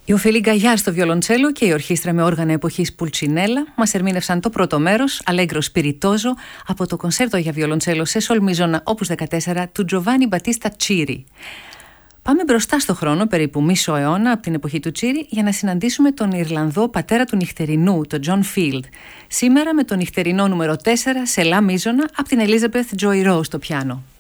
Η Οφελή Γκαγιάρ στο βιολοντσέλο και η ορχήστρα με όργανα εποχής Πουλτσινέλα μας ερμήνευσαν το πρώτο μέρος, Allegro Spiritoso, από το κονσέρτο για βιολοντσέλο σε σολ μίζωνα Opus 14 του Giovanni Battista Ciri. Πάμε μπροστά στο χρόνο, περίπου μισό αιώνα από την εποχή του Ciri, για να συναντήσουμε τον Ιρλανδό πατέρα του νυχτερινού, τον John Field. Σήμερα με τον νυχτερινό νούμερο 4 σε λα μίζωνα από την Elizabeth Joy Rose στο πιάνο.